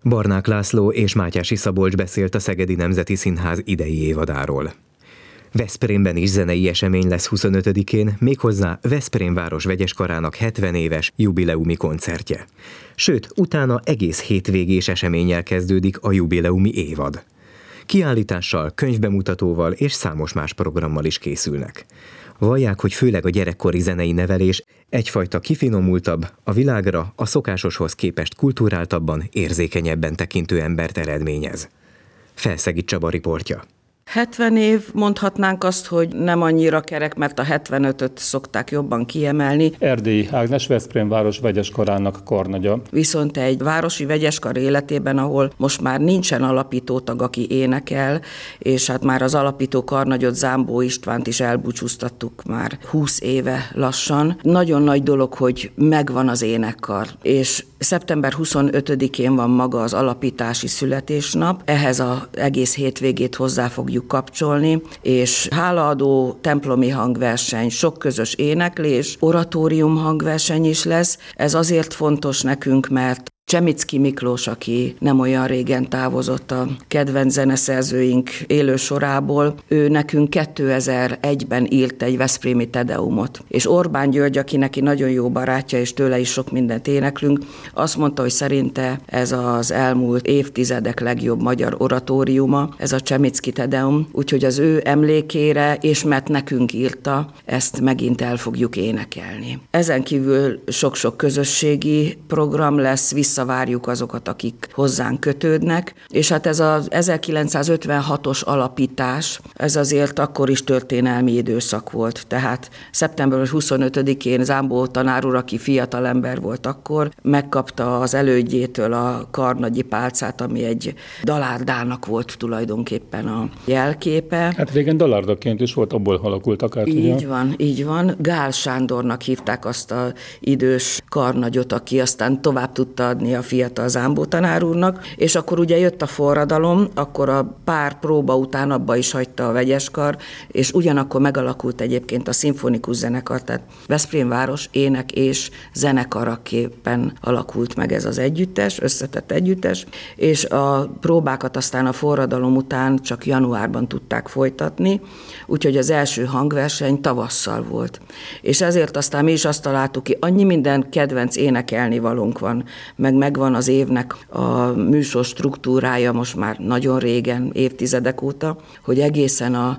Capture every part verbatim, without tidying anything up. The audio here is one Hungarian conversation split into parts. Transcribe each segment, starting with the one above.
Barnák László és Mátyási Szabolcs beszélt a Szegedi Nemzeti Színház idei évadáról. Veszprémben is zenei esemény lesz huszonötödikén, méghozzá Veszprém város vegyeskarának hetven éves jubileumi koncertje. Sőt, utána egész hétvégés eseménnyel kezdődik a jubileumi évad. Kiállítással, könyvbemutatóval és számos más programmal is készülnek. Vallják, hogy főleg a gyerekkori zenei nevelés egyfajta kifinomultabb, a világra a szokásoshoz képest kulturáltabban, érzékenyebben tekintő embert eredményez. Felszegi Csaba riportja. hetven év, mondhatnánk azt, hogy nem annyira kerek, mert a hetvenötöt szokták jobban kiemelni. Erdélyi Ágnes Veszprém város vegyeskarának karnagya. Viszont egy városi vegyeskar életében, ahol most már nincsen alapítótag, aki énekel, és hát már az alapító karnagyot, Zámbó Istvánt is elbúcsúztattuk már húsz éve lassan. Nagyon nagy dolog, hogy megvan az énekkar, és szeptember huszonötödikén van maga az alapítási születésnap, ehhez az egész hétvégét hozzá fogjuk kapcsolni, és hálaadó templomi hangverseny, sok közös éneklés, oratórium hangverseny is lesz. Ez azért fontos nekünk, mert Csemicki Miklós, aki nem olyan régen távozott a kedvenc zeneszerzőink élő sorából, ő nekünk kétezer-egyben írt egy veszprémi tedeumot. És Orbán György, aki neki nagyon jó barátja, és tőle is sok mindent éneklünk, azt mondta, hogy szerinte ez az elmúlt évtizedek legjobb magyar oratóriuma, ez a Csemicki tedeum, úgyhogy az ő emlékére, és mert nekünk írta, ezt megint el fogjuk énekelni. Ezen kívül sok-sok közösségi program lesz, visszavárjuk azokat, akik hozzánk kötődnek, és hát ez az ezerkilencszázötvenhatos alapítás, ez azért akkor is történelmi időszak volt, tehát szeptember huszonötödikén Zámbó tanár úr, aki fiatalember volt akkor, megkapta az elődjétől a karnagyi pálcát, ami egy dalárdának volt tulajdonképpen a jelképe. Hát régen dalárdaként is volt, abból alakultak át. Így ugye? van, így van. Gál Sándornak hívták azt az idős karnagyot, aki aztán tovább tudta adni a fiatal Zámbó tanár úrnak, és akkor ugye jött a forradalom, akkor a pár próba után abba is hagyta a vegyeskar, és ugyanakkor megalakult egyébként a szimfonikus zenekar, tehát Veszprém város ének és zenekaraképpen alakult meg ez az együttes, összetett együttes, és a próbákat aztán a forradalom után csak januárban tudták folytatni, úgyhogy az első hangverseny tavasszal volt. És ezért aztán mi is azt találtuk ki, annyi minden kedvenc énekelnivalónk van, meg megvan az évnek a műsor struktúrája most már nagyon régen, évtizedek óta, hogy egészen a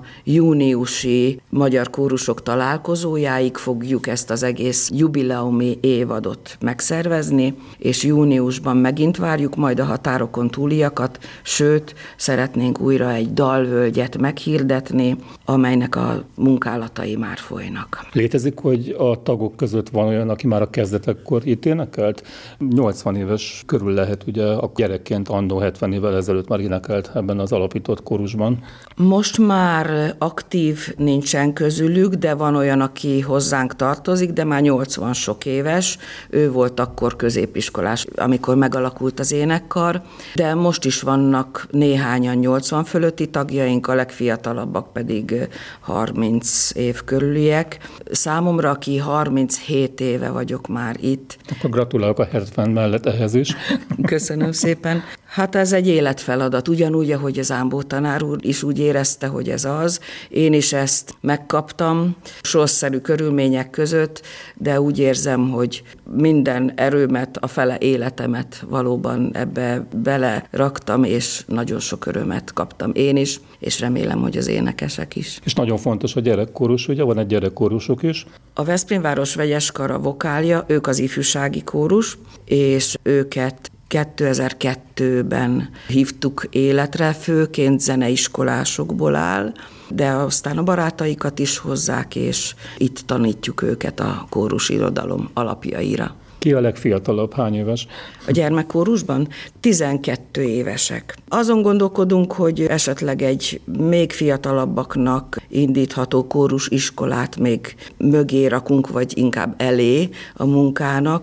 júniusi magyar kórusok találkozójáig fogjuk ezt az egész jubileumi évadot megszervezni, és júniusban megint várjuk majd a határokon túliakat, sőt, szeretnénk újra egy dalvölgyet meghirdetni, amelynek a munkálatai már folynak. Létezik, hogy a tagok között van olyan, aki már a kezdetekkor itt énekelt? nyolcvan éves körül lehet, ugye a gyerekként annó hetven évvel ezelőtt már énekelt ebben az alapított kórusban. Most már aktív nincsen közülük, de van olyan, aki hozzánk tartozik, de már nyolcvan sok éves. Ő volt akkor középiskolás, amikor megalakult az énekkar, de most is vannak néhányan nyolcvan fölötti tagjaink, a legfiatalabbak pedig harminc év körüliek. Számomra, aki harminchét éve vagyok már itt. Akkor gratulálok a hetven mellett ehhez is. Köszönöm szépen. Hát ez egy életfeladat, ugyanúgy, ahogy az Zámbó tanár úr is úgy érezte, hogy ez az. Én is ezt megkaptam, sorszerű körülmények között, de úgy érzem, hogy minden erőmet, a fele életemet valóban ebbe beleraktam, és nagyon sok örömet kaptam én is, és remélem, hogy az énekesek is. És nagyon fontos a gyerekkórus, ugye van egy gyerekkórusok is. A Veszprém város vegyeskara vokálja, ők az ifjúsági kórus, és őket kétezer-kettőben hívtuk életre, főként zeneiskolásokból áll, de aztán a barátaikat is hozzák, és itt tanítjuk őket a kórusirodalom alapjaira. Ki a legfiatalabb, hány éves? A gyermekkórusban tizenkettő évesek. Azon gondolkodunk, hogy esetleg egy még fiatalabbaknak indítható kórusiskolát még mögé rakunk, vagy inkább elé a munkának,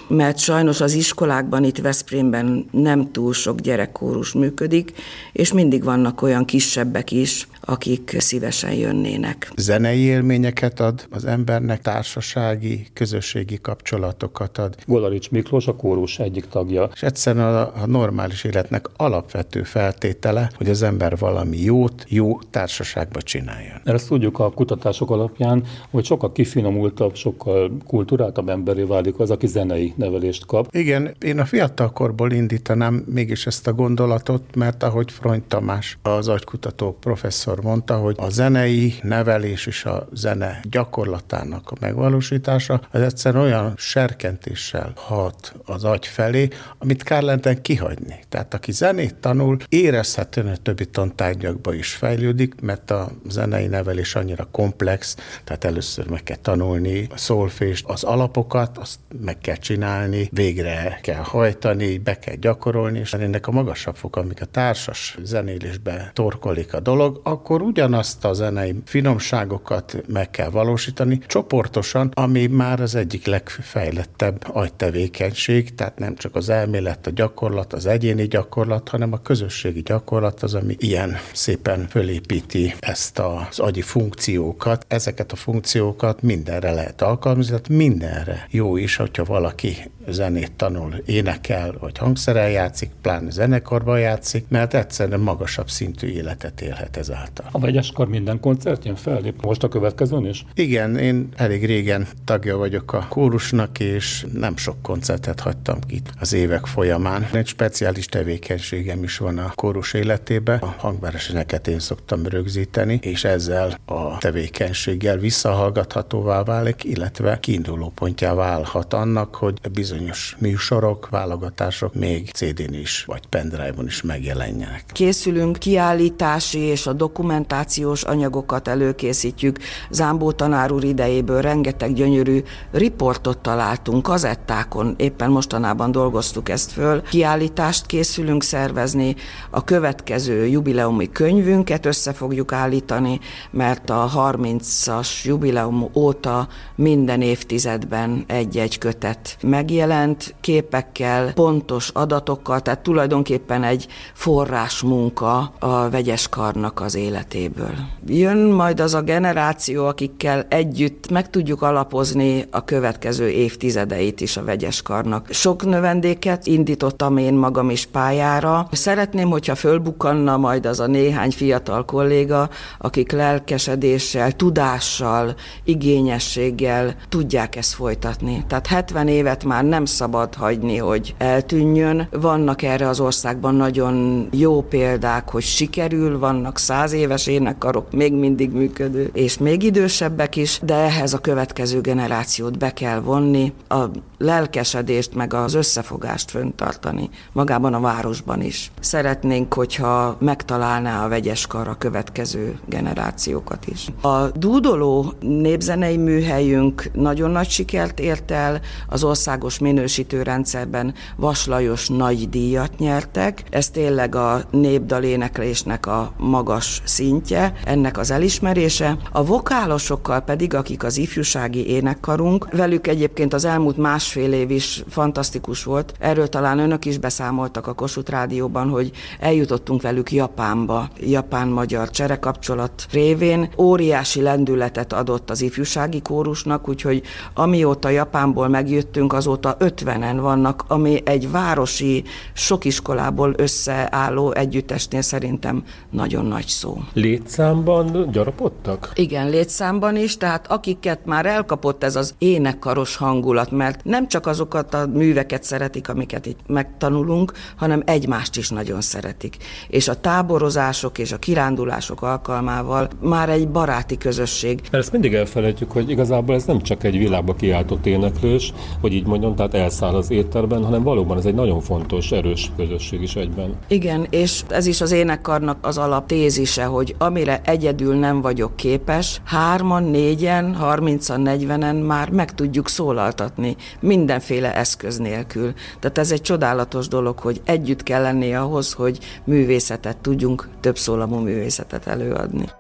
mert sajnos az iskolákban itt Veszprémben nem túl sok gyerekkórus működik, és mindig vannak olyan kisebbek is, akik szívesen jönnének. Zenei élményeket ad az embernek, társasági, közösségi kapcsolatokat ad. Golarics Miklós a kórus egyik tagja. És egyszerűen a, a normális életnek alapvető feltétele, hogy az ember valami jót, jó társaságba csináljon. Ezt tudjuk a kutatások alapján, hogy sokkal kifinomultabb, sokkal kulturáltabb emberé válik az, aki zenei nevelést kap. Igen, én a fiatalkorból indítanám mégis ezt a gondolatot, mert ahogy Frony Tamás, az agykutató professzor mondta, hogy a zenei nevelés és a zene gyakorlatának a megvalósítása az egyszerűen olyan serkentéssel hat az agy felé, amit kár lenne kihagyni. Tehát aki zenét tanul, érezhetően a többi tantárgyakba is fejlődik, mert a zenei nevelés annyira komplex, tehát először meg kell tanulni a szolfést, az alapokat, azt meg kell csinálni, végre kell hajtani, be kell gyakorolni, és ennek a magasabb fok, amik a társas zenélésbe torkolik a dolog, akkor ugyanazt a zenei finomságokat meg kell valósítani csoportosan, ami már az egyik legfejlettebb agytevékenység, tehát nem csak az elmélet, a gyakorlat, az egyéni gyakorlat, hanem a közösségi gyakorlat az, ami ilyen szépen fölépíti ezt az agyi funkciókat. Ezeket a funkciókat mindenre lehet alkalmazni, tehát mindenre jó is, hogyha valaki zenét tanul, énekel, vagy hangszerrel játszik, pláne zenekarban játszik, mert egyszerűen magasabb szintű életet élhet ezáltal. A Vegyeskar minden koncertjén fellép, most a következőn is? Igen, én elég régen tagja vagyok a kórusnak, és nem sok koncertet hagytam ki az évek folyamán. Egy speciális tevékenységem is van a kórus életében. A hangversenyeket én szoktam rögzíteni, és ezzel a tevékenységgel visszahallgathatóvá válik, illetve kiindulópontjá válhat annak, hogy bizonyos műsorok, válogatások még cé dén is, vagy pendrive-on is megjelenjenek. Készülünk kiállítási és a dokumentációs anyagokat előkészítjük. Zámbó tanár úr idejéből rengeteg gyönyörű riportot találtunk kazettákon, éppen mostanában dolgoztuk ezt föl. Kiállítást készülünk szervezni, a következő jubileumi könyvünket össze fogjuk állítani, mert a harmincas jubileum óta minden évtizedben egy-egy kötet megjelent, képekkel, pontos adatokkal, tehát tulajdonképpen egy forrásmunka a Vegyeskarnak az életéből. Jön majd az a generáció, akikkel együtt meg tudjuk alapozni a következő évtizedeit is a Vegyeskarnak. Sok növendéket indítottam én magam is pályára. Szeretném, hogyha fölbukkanna majd az a néhány fiatal kolléga, akik lelkesedéssel, tudással, igényességgel tudják ezt folytatni. Tehát hetven évet már nem szabad hagyni, hogy eltűnjön. Vannak erre az országban nagyon jó példák, hogy sikerül, vannak száz éves énekkarok, még mindig működő, és még idősebbek is, de ehhez a következő generációt be kell vonni, a lelkesedést meg az összefogást fenntartani magában a városban is. Szeretnénk, hogyha megtalálná a Vegyeskar a következő generációkat is. A dúdoló népzenei műhelyünk nagyon nagy sikert ért el, az országos minősítőrendszerben Vas Lajos nagy díjat nyertek. Ez tényleg a népdaléneklésnek a magas szintje, ennek az elismerése. A vokálosokkal pedig, akik az ifjúsági énekkarunk, velük egyébként az elmúlt másfél év is fantasztikus volt. Erről talán önök is beszámoltak a Kossuth Rádióban, hogy eljutottunk velük Japánba, japán-magyar cserekapcsolat révén. Óriási lendületet adott az ifjúsági kórusnak, úgyhogy amióta Japánból megjöttünk, azóta ötvenen vannak, ami egy városi, sok iskolából összeálló együttesnél szerintem nagyon nagy szó. Létszámban gyarapodtak? Igen, létszámban is, tehát akiket már elkapott ez az énekkaros hangulat, mert nem csak azokat a műveket szeretik, amiket itt megtanulunk, hanem egymást is nagyon szeretik. És a táborozások és a kirándulások alkalmával már egy baráti közösség. Mert ezt mindig elfelejtjük, hogy igazából ez nem csak egy világba kiáltott éneklés, hogy így mondjam, tehát elszáll az étterben, hanem valóban ez egy nagyon fontos, erős közösség is egyben. Igen, és ez is az énekkarnak az alaptézise, hogy amire egyedül nem vagyok képes, hárman, négyen, harmincan, negyvenen már meg tudjuk szólaltatni, mindenféle eszköz nélkül. Tehát ez egy csodálatos dolog, hogy együtt kell lenni ahhoz, hogy művészetet tudjunk, többszólamú művészetet előadni.